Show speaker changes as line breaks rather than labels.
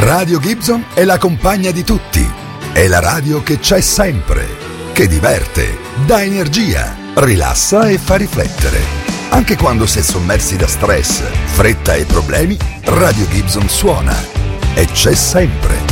Radio Gibson è la compagna di tutti. È la radio che c'è sempre, che diverte, dà energia, rilassa e fa riflettere. Anche quando si è sommersi da stress, fretta e problemi, Radio Gibson suona e c'è sempre.